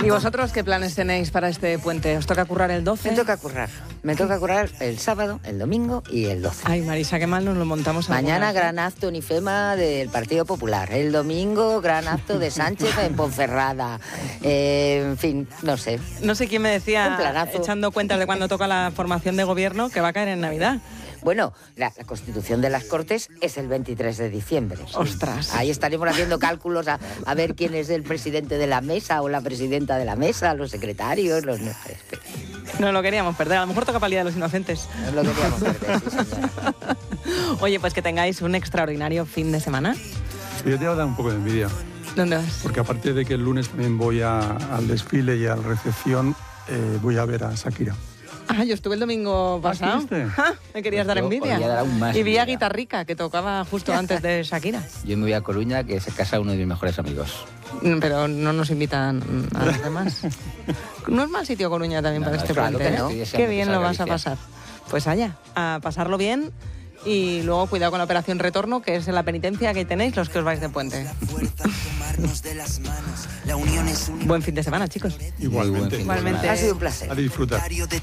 ¿Y vosotros qué planes tenéis para este puente? ¿Os toca currar el 12? Me toca currar el sábado, el domingo y el 12. Ay, Marisa, qué mal nos lo montamos. Mañana gran acto en IFEMA del Partido Popular. El domingo gran acto de Sánchez en Ponferrada. En fin, no sé. No sé quién me decía, echando cuentas de cuando toca la formación de gobierno, que va a caer en Navidad. Bueno, la constitución de las Cortes es el 23 de diciembre. ¡Ostras! Ahí estaremos haciendo cálculos a ver quién es el presidente de la mesa o la presidenta de la mesa, los secretarios, los... No lo queríamos perder. A lo mejor toca para el Día de los Inocentes. No lo queríamos perder, sí, señora. Oye, pues que tengáis un extraordinario fin de semana. Yo te voy a dar un poco de envidia. ¿Dónde vas? Porque aparte de que el lunes también voy al desfile y a la recepción, voy a ver a Shakira. Ah, yo estuve el domingo pasado. Me querías dar envidia. Y vi a Guitarrica, que tocaba justo antes de Shakira. Yo me voy a Coruña, que se casa uno de mis mejores amigos. Pero no nos invitan a los demás. ¿No es mal sitio Coruña también para este puente? ¿No? Qué bien lo vas a pasar. Pues allá, a pasarlo bien. Y luego cuidado con la operación retorno, que es la penitencia que tenéis los que os vais de puente. Buen fin de semana, chicos. Igualmente. Igualmente. Ha sido un placer. A disfrutar.